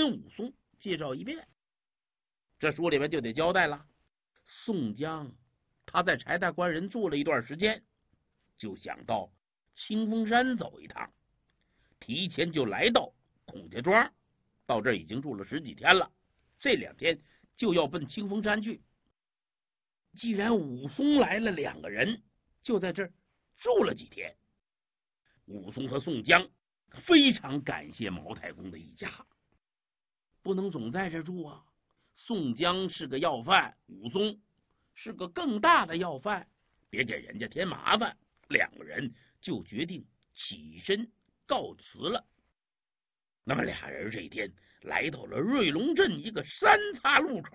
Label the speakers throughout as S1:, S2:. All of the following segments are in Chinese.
S1: 跟武松介绍一遍。这书里面就得交代了，宋江他在柴大官人住了一段时间，就想到清风山走一趟，提前就来到孔家庄，到这已经住了10几天了，这2天就要奔清风山去。既然武松来了，2个人就在这儿住了几天。武松和宋江非常感谢毛太公的一家，不能总在这住啊。宋江是个要犯，武松是个更大的要犯，别给人家添麻烦。2个人就决定起身告辞了。那么俩人这一天来到了瑞龙镇一个3岔路口。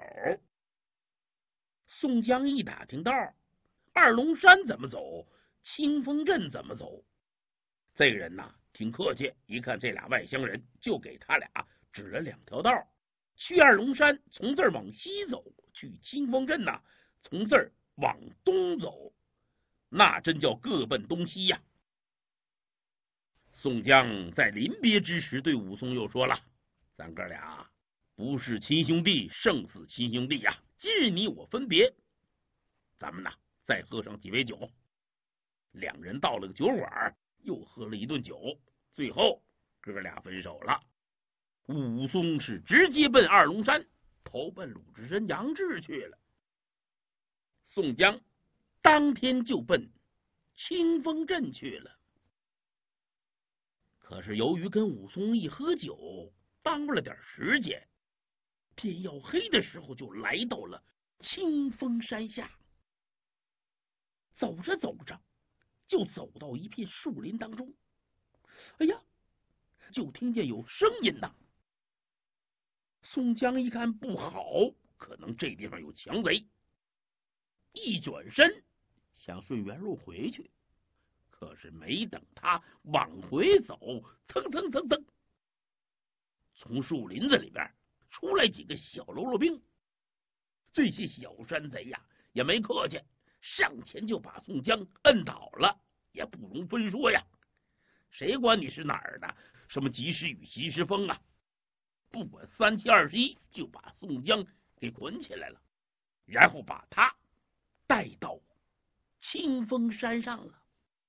S1: 宋江一打听道，二龙山怎么走，清风镇怎么走。这个人呐挺客气，一看这俩外乡人，就给他俩指了2条道，去二龙山从这儿往西走，去清风镇呐从这儿往东走，那真叫各奔东西呀。宋江在临别之时对武松又说了，咱哥俩不是亲兄弟胜似亲兄弟呀，今日你我分别，咱们呐再喝上几杯酒。2人到了个酒馆，又喝了一顿酒，最后哥俩分手了。武松是直接奔二龙山，投奔鲁智深、杨志去了。宋江当天就奔清风镇去了。可是由于跟武松一喝酒，耽误了点时间，天要黑的时候就来到了清风山下。走着走着，就走到一片树林当中。哎呀，就听见有声音呐。宋江一看不好，可能这地方有强贼，一转身想顺原路回去。可是没等他往回走，蹭蹭蹭蹭，从树林子里边出来几个小喽啰兵。这些小山贼呀也没客气，上前就把宋江摁倒了，也不容分说呀。谁管你是哪儿的，什么及时雨及时风啊，不管3七21，就把宋江给捆起来了，然后把他带到清风山上了。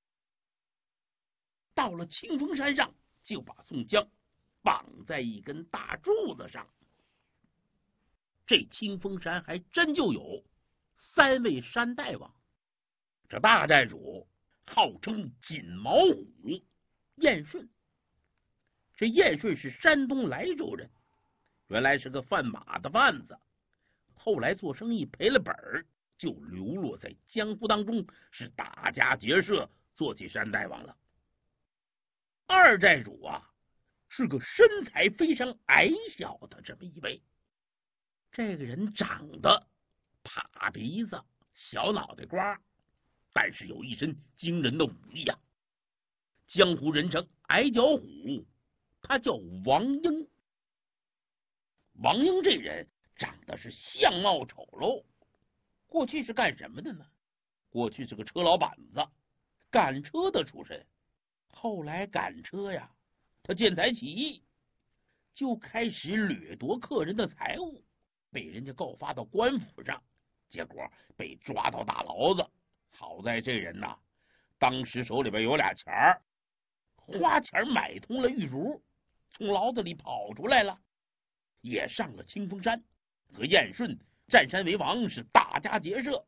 S1: 到了清风山上，就把宋江绑在一根大柱子上。这清风山还真就有3位山大王，这大寨主号称锦毛虎燕顺。这燕顺是山东莱州人，原来是个贩马的贩子，后来做生意赔了本儿，就流落在江湖当中，是打家劫舍，做起山大王了。二寨主啊，是个身材非常矮小的这么一位，这个人长得趴鼻子、小脑袋瓜，但是有一身惊人的武艺啊，江湖人称矮脚虎，他叫王英。王英这人长得是相貌丑陋，过去是干什么的呢？过去是个车老板子，赶车的出身。后来赶车呀，他见财起意，就开始掠夺客人的财物，被人家告发到官府上，结果被抓到大牢子。好在这人呐，当时手里边有俩钱儿，花钱买通了狱卒，从牢子里跑出来了，也上了清风山，和燕顺占山为王，是大家劫舍。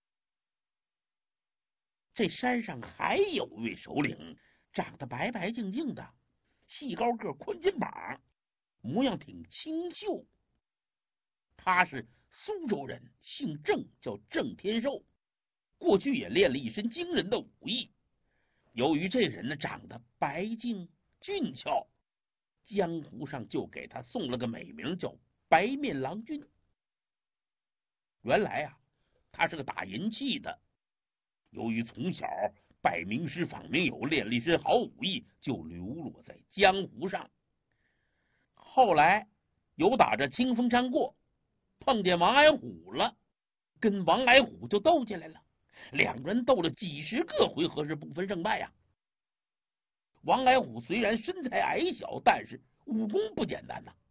S1: 这山上还有位首领，长得白白净净的，细高个，宽肩膀，模样挺清秀。他是苏州人，姓郑，叫郑天寿，过去也练了一身惊人的武艺。由于这人呢长得白净俊俏，江湖上就给他送了个美名，叫白面郎君。原来啊，他是个打银器的，由于从小拜名师访名友，练了一身好武艺，就流落在江湖上。后来有打着清风山过，碰见王矮虎了，跟王矮虎就斗起来了。2人斗了几10个回合，是不分胜败呀。王矮虎虽然身材矮小，但是武功不简单呐，